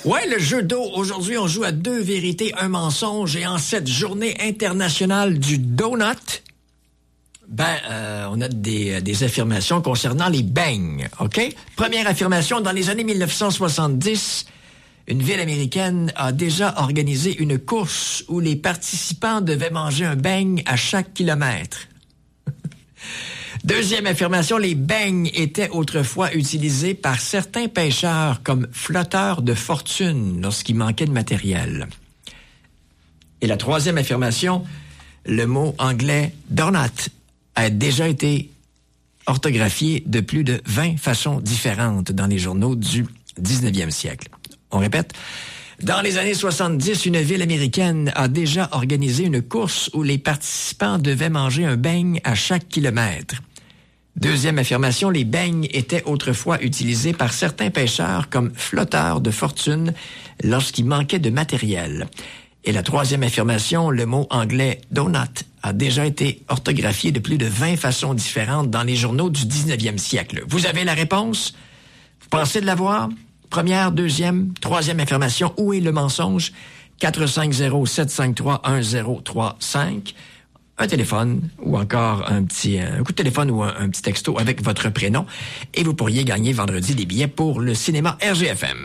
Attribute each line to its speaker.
Speaker 1: Ouais, le jeu d'eau. Aujourd'hui, on joue à 2 vérités, 1 mensonge. Et en cette journée internationale du donut, on a des affirmations concernant les beignes, OK? Première affirmation, dans les années 1970, une ville américaine a déjà organisé une course où les participants devaient manger un beigne à chaque kilomètre. Deuxième affirmation, les beignes étaient autrefois utilisés par certains pêcheurs comme flotteurs de fortune lorsqu'il manquait de matériel. Et la troisième affirmation, le mot anglais donut a déjà été orthographié de plus de 20 façons différentes dans les journaux du 19e siècle. On répète. Dans les années 70, une ville américaine a déjà organisé une course où les participants devaient manger un beigne à chaque kilomètre. Deuxième affirmation, les beignes étaient autrefois utilisés par certains pêcheurs comme flotteurs de fortune lorsqu'il manquait de matériel. Et la troisième affirmation, le mot anglais donut a déjà été orthographié de plus de 20 façons différentes dans les journaux du 19e siècle. Vous avez la réponse? Vous pensez de l'avoir? Première, deuxième, troisième affirmation, où est le mensonge? 450-753-1035. Un téléphone ou encore un coup de téléphone ou un petit texto avec votre prénom et vous pourriez gagner vendredi des billets pour le cinéma RGFM.